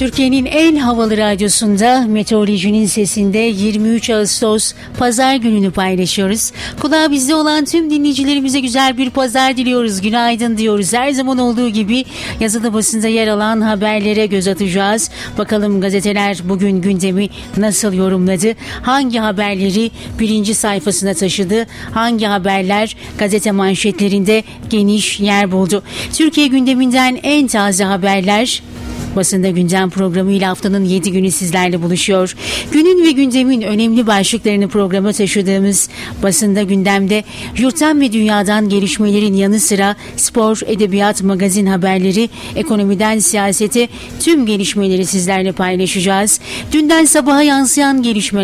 Türkiye'nin en havalı radyosunda Meteorolojinin Sesi'nde 23 Ağustos Pazar gününü paylaşıyoruz. Kulağı bizde olan tüm dinleyicilerimize güzel bir pazar diliyoruz. Günaydın diyoruz. Her zaman olduğu gibi yazılı basında yer alan haberlere göz atacağız. Bakalım gazeteler bugün gündemi nasıl yorumladı? Hangi haberleri birinci sayfasına taşıdı? Hangi haberler gazete manşetlerinde geniş yer buldu? Türkiye gündeminden en taze haberler Basında Gündem programıyla haftanın 7 günü sizlerle buluşuyor. Günün ve gündemin önemli başlıklarını programa taşıdığımız Basında Gündem'de yurttan ve dünyadan gelişmelerin yanı sıra spor, edebiyat, magazin haberleri, ekonomiden siyasete tüm gelişmeleri sizlerle paylaşacağız. Dünden sabaha yansıyan gelişmeler